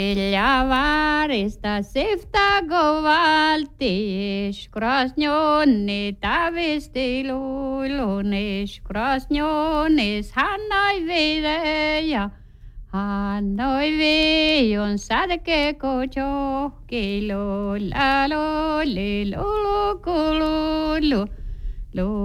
Ja varista sifta govaltiš, krasnjonis tavisti luilunis, krasnjonis hannoi videja. Hannoi viion särke kojohki, lula luli lulu kululu.